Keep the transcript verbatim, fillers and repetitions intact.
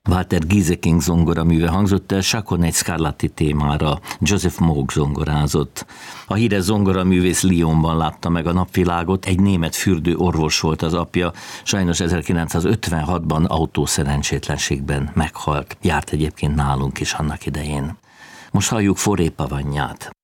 Walter Gieseking zongoraműve hangzott el, Chacon egy Scarlatti témára, Joseph Moog zongorázott. A híres zongoraművész Lyonban látta meg a napvilágot, egy német fürdő orvos volt az apja, sajnos ezerkilencszázötvenhatban autószerencsétlenségben meghalt. Járt egyébként nálunk is annak idején. Most halljuk Foré Pavagnyát.